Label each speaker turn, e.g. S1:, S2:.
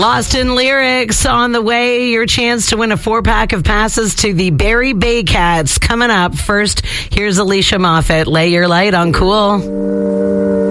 S1: Lost in Lyrics on the way. Your chance to win a 4-pack of passes to the Barry Bay Cats coming up. First, here's Alicia Moffett. Lay Your Light on Cool.